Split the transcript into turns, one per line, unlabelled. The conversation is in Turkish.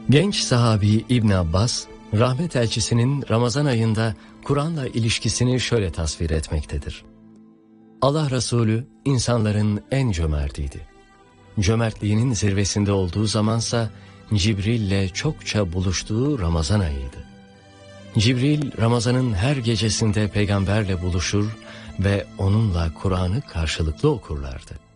Genç sahabi İbn Abbas, rahmet elçisinin Ramazan ayında Kur'an'la ilişkisini şöyle tasvir etmektedir. Allah Resulü insanların en cömertiydi. Cömertliğinin zirvesinde olduğu zamansa Cibril'le çokça buluştuğu Ramazan ayıydı. Cibril Ramazan'ın her gecesinde peygamberle buluşur ve onunla Kur'an'ı karşılıklı okurlardı.